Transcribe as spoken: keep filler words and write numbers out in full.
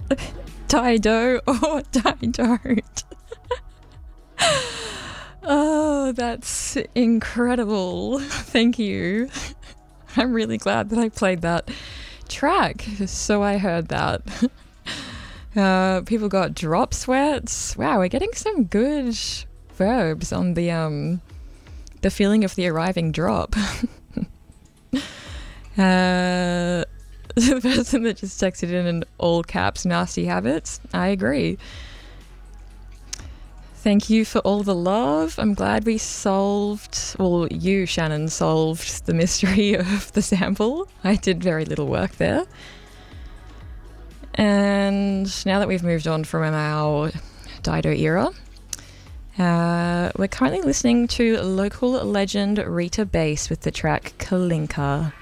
Dido or Dido. Oh, that's incredible. Thank you. I'm really glad that I played that track. So I heard that. Uh, people got drop sweats. Wow, we're getting some good verbs on the um the feeling of the arriving drop. uh, the person that just texted in in all caps, nasty habits. I agree. Thank you for all the love. I'm glad we solved, well, you, Shannon, solved the mystery of the sample. I did very little work there. And now that we've moved on from our Dido era, uh, we're currently listening to local legend Rita Bass with the track Kalinka.